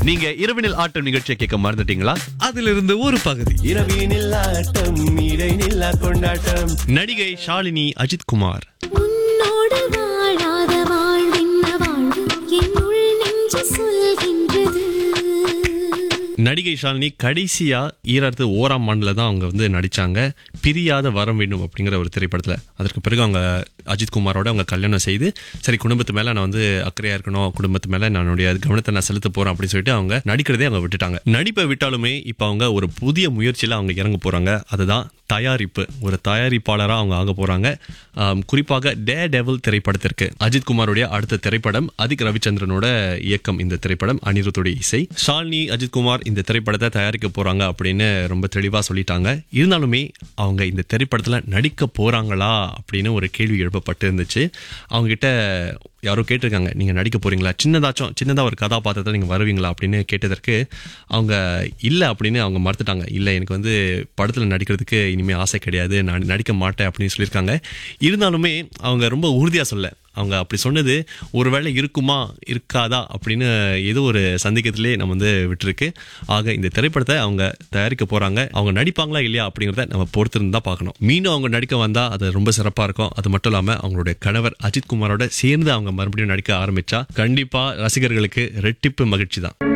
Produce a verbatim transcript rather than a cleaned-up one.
நீங்க இரவினில் ஆட்டம் நிகழ்ச்சியை கேட்க மறந்துட்டீங்களா? அதிலிருந்து ஒரு பகுதி. இரவினில் ஆட்டம் இடைநில்லா கொண்டாட்டம். நடிகை ஷாலினி அஜித் குமார் உன்னோடு வாழாத வாழ்வின்ன வாழ்வு என்னுள் நெஞ்சு சொல்கின்றது. நடிகை ஷாலினி கடைசியா ஈராயிரத்து ஓராம் ஆண்டுல தான் அவங்க வந்து நடிச்சாங்க பிரியாத வரம் வேண்டும் அப்படிங்கிற ஒரு திரைப்படத்துல. அதற்கு பிறகு அவங்க அஜித் குமாரோட அவங்க கல்யாணம் செய்து, சரி குடும்பத்து மேல நான் வந்து அக்கறையா இருக்கணும், குடும்பத்து மேல என்னுடைய கவனத்தை நான் செலுத்த போறேன் அப்படின்னு சொல்லிட்டு அவங்க நடிக்கிறதே அவங்க விட்டுட்டாங்க. நடிப்பை விட்டாலுமே இப்ப அவங்க ஒரு புதிய முயற்சியில அவங்க இறங்க போறாங்க. அதுதான் தயாரிப்பு. ஒரு தயாரிப்பாளராக அவங்க ஆக போறாங்க. குறிப்பாக டே டெவில் திரைப்படத்திற்கு அஜித் குமாரோடைய அடுத்த திரைப்படம், அதிக் ரவிச்சந்திரனோட இயக்கம் இந்த திரைப்படம், அனிருத்துடைய இசை. ஷாலினி அஜித் குமார் இந்த திரைப்படத்தை தயாரிக்க போறாங்க அப்படின்னு ரொம்ப தெளிவா சொல்லிட்டாங்க. இருந்தாலுமே அவங்க இந்த திரைப்படத்துல நடிக்க போறாங்களா அப்படின்னு ஒரு கேள்வி எழுப்பப்பட்டு இருந்துச்சு. அவங்க கிட்ட யாரோ கேட்டிருக்காங்க, நீங்க நடிக்க போறீங்களா, சின்னதாச்சும் சின்னதா ஒரு கதாபாத்திரத்தில் நீங்க வருவீங்களா அப்படின்னு கேட்டதற்கு அவங்க இல்லை அப்படின்னு அவங்க மறுத்துட்டாங்க. இல்லை, எனக்கு வந்து படத்துல நடிக்கிறதுக்கு இனிமே ஆசை கிடையாது, நான் நடிக்க மாட்டேன் அப்படின்னு சொல்லியிருக்காங்க. இருந்தாலுமே அவங்க ரொம்ப உறுதியா சொல்ல, அவங்க அப்படி சொன்னது ஒருவேளை இருக்குமா இருக்காதா அப்படின்னு ஏதோ ஒரு சந்தேகத்திலே நம்ம வந்து விட்டுருக்கு. ஆக இந்த திரைப்படத்தை அவங்க தயாரிக்க போறாங்க. அவங்க நடிப்பாங்களா இல்லையா அப்படிங்கிறத நம்ம பொறுத்திருந்து தான் பார்க்கணும். மீண்டும் அவங்க நடிக்க வந்தா அது ரொம்ப சிறப்பா இருக்கும். அது மட்டும் இல்லாம அவங்களுடைய கணவர் அஜித் குமாரோட சேர்ந்து அவங்க மறுபடியும் நடிக்க ஆரம்பிச்சா கண்டிப்பா ரசிகர்களுக்கு ரெட்டிப்பு மகிழ்ச்சி தான்.